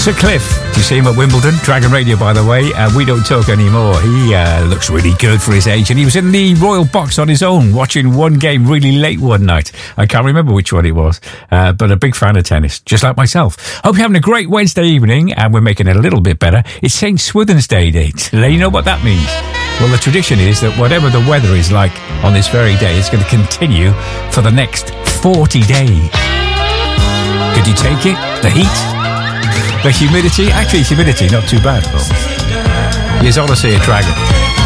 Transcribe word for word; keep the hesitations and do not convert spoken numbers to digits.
Sir Cliff, do you see him at Wimbledon? Dragon Radio, by the way. Uh, we don't talk anymore. He uh, looks really good for his age, and he was in the Royal Box on his own, watching one game really late one night. I can't remember which one it was, uh, but a big fan of tennis, just like myself. Hope you're having a great Wednesday evening, and we're making it a little bit better. It's Saint Swithin's Day, Day. To let you know what that means. Well, the tradition is that whatever the weather is like on this very day, it's going to continue for the next forty days. Could you take it? The heat? The humidity? Actually, humidity, not too bad, though. Here's Odyssey, a Dragon.